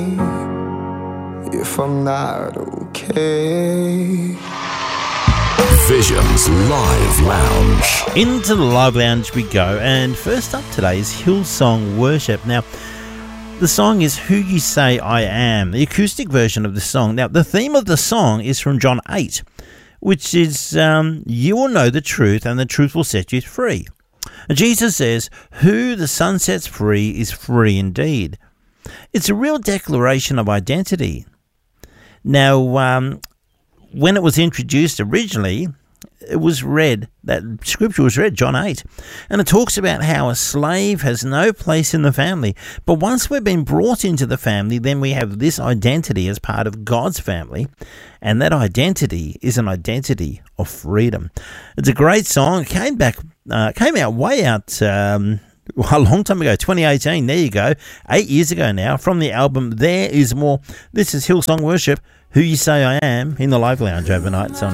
if I'm not okay. Visions Live Lounge. Into the Live Lounge we go, and first up today is Hillsong Worship. Now, the song is Who You Say I Am, the acoustic version of the song. Now, the theme of the song is from John 8, which is, you will know the truth, and the truth will set you free. And Jesus says, who the Son sets free is free indeed. It's a real declaration of identity. Now, when it was introduced originally, it was read, that scripture was read, John 8, and it talks about how a slave has no place in the family. But once we've been brought into the family, then we have this identity as part of God's family, and that identity is an identity of freedom. It's a great song. It came out way out a long time ago, 2018. There you go, 8 years ago now, from the album There Is More. This is Hillsong Worship, Who You Say I Am, in the Live Lounge overnight. So